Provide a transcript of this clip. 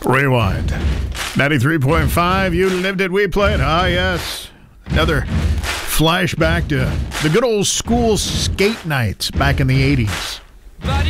Rewind. 93.5, you lived it, we played. Ah, yes. Another flashback to the good old school skate nights back in the 80s. Buddy,